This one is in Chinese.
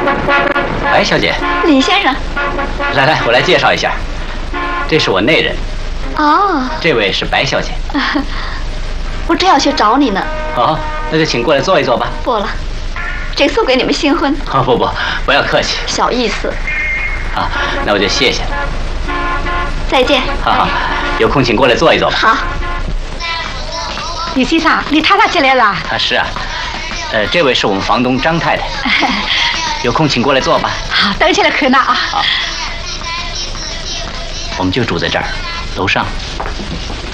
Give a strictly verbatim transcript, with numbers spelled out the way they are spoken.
白小姐， 李先生， 来来，我来介绍一下，这是我内人。 哦， 这位是白小姐。 我正要去找你呢。 哦，那就请过来坐一坐吧。 不了，这送给你们新婚。 哦，不不，不要客气。 小意思。 好，那我就谢谢了。 再见。 好好，有空请过来坐一坐吧。 好。 李先生，你太太进来了。 啊，是啊。呃，这位是我们房东张太太。有空请过来坐吧。 好，等起来看呢啊。 好。我们就住在这儿，楼上。